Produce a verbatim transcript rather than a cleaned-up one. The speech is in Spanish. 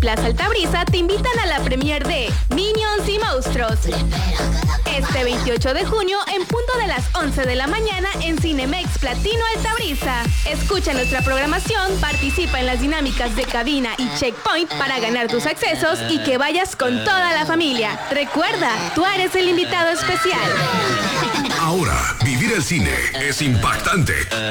Plaza Altabrisa te invitan a la premier de Minions y Monstruos. Este veintiocho de junio, en punto de las once de la mañana, en Cinemex Platino Altabrisa. Escucha nuestra programación, participa en las dinámicas de cabina y checkpoint para ganar tus accesos y que vayas con toda la familia. Recuerda, tú eres el invitado especial. Ahora, vivir el cine es impactante,